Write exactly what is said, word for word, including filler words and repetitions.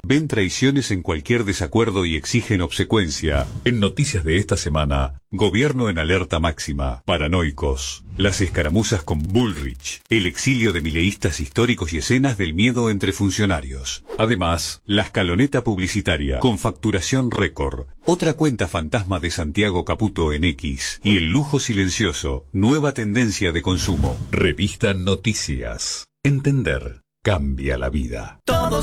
ven traiciones en cualquier desacuerdo y exigen obsecuencia. En noticias de esta semana, gobierno en alerta máxima, paranoicos, las escaramuzas con Bullrich, el exilio de mileístas históricos y escenas del miedo entre funcionarios. Además, la escaloneta publicitaria con facturación récord, otra cuenta fantasma de Santiago Caputo en X y el lujo silencioso, nueva tendencia de consumo. Revista Noticias. Entender cambia la vida.